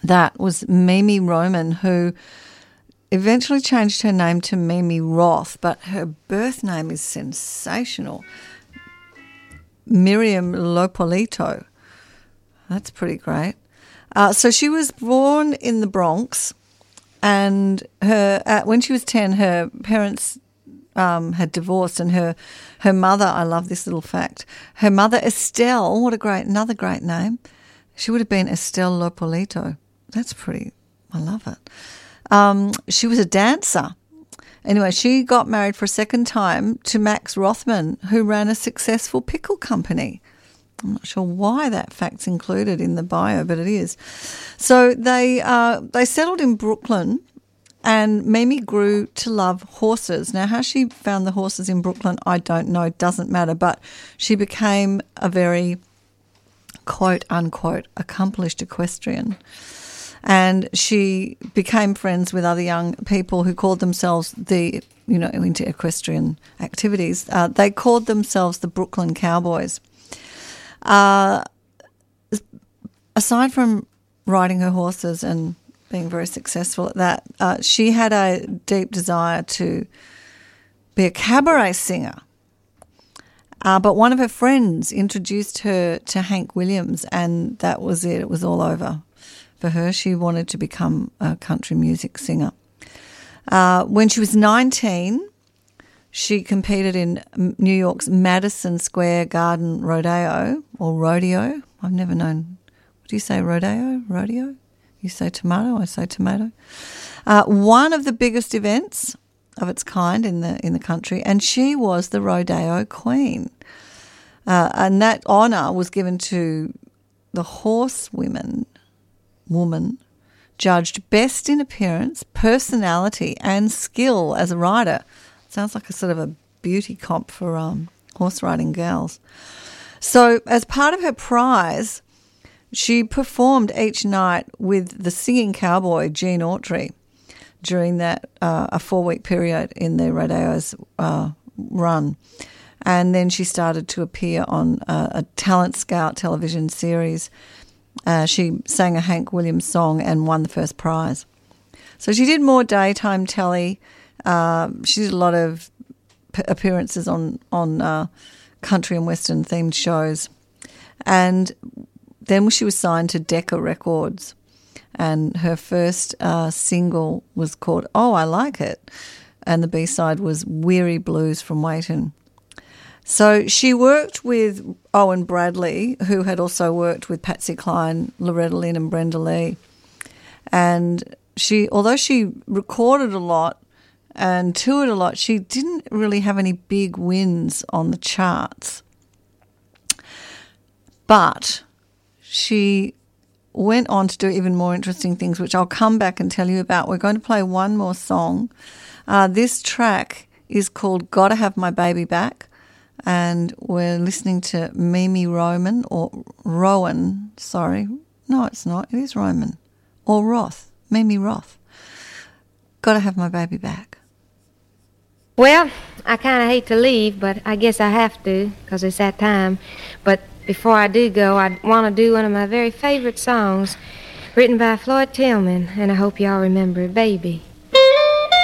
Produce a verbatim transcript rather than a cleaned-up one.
that was Mimi Roman, who eventually changed her name to Mimi Roth, but her birth name is sensational. Miriam Lopolito. That's pretty great. Uh, so she was born in the Bronx, and her uh, when she was ten, her parents um, had divorced, and her her mother, I love this little fact, her mother Estelle, what a great, another great name, she would have been Estelle Lopolito. That's pretty, I love it. Um, she was a dancer. Anyway, she got married for a second time to Max Rothman, who ran a successful pickle company. I'm not sure why that fact's included in the bio, but it is. So they uh, they settled in Brooklyn, and Mimi grew to love horses. Now, how she found the horses in Brooklyn, I don't know. It doesn't matter. But she became a very, quote, unquote, accomplished equestrian. And she became friends with other young people who called themselves the, you know, into equestrian activities. Uh, they called themselves the Brooklyn Cowboys. Uh, aside from riding her horses and being very successful at that, uh, she had a deep desire to be a cabaret singer. Uh, but one of her friends introduced her to Hank Williams, and that was it. It was all over for her. She wanted to become a country music singer. Uh, when she was nineteen, she competed in New York's Madison Square Garden Rodeo, or rodeo. I've never known. What do you say, rodeo? Rodeo? You say tomato, I say tomato. Uh, one of the biggest events of its kind in the in the country, and she was the rodeo queen. Uh, and that honour was given to the horsewomen, woman, judged best in appearance, personality, and skill as a rider. Sounds like a sort of a beauty comp for um, horse riding girls. So as part of her prize, she performed each night with the singing cowboy Gene Autry during that uh, a four-week period in the rodeo's uh, run. And then she started to appear on uh, a Talent Scout television series. Uh, she sang a Hank Williams song and won the first prize. So she did more daytime telly. Uh, she did a lot of p- appearances on, on uh, country and western themed shows. And then she was signed to Decca Records. And her first uh, single was called Oh, I Like It. And the B-side was Weary Blues from Waitin'. So she worked with Owen Bradley, who had also worked with Patsy Cline, Loretta Lynn and Brenda Lee. And she, although she recorded a lot and toured a lot, she didn't really have any big wins on the charts. But she went on to do even more interesting things, which I'll come back and tell you about. We're going to play one more song. Uh, this track is called Gotta Have My Baby Back, and we're listening to Mimi Roman, or Rowan, sorry. No, it's not. It is Roman. Or Roth. Mimi Roth. Gotta Have My Baby Back. Well, I kind of hate to leave, but I guess I have to because it's that time. But before I do go, I want to do one of my very favorite songs written by Floyd Tillman, and I hope y'all remember it, Baby.